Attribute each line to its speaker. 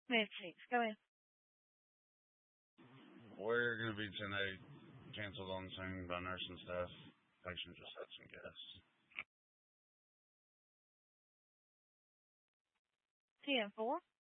Speaker 1: Mid-6. Go ahead.
Speaker 2: We're going to be 10-8, canceled on scene by nursing staff. Patient just had some gas.
Speaker 1: 10-4.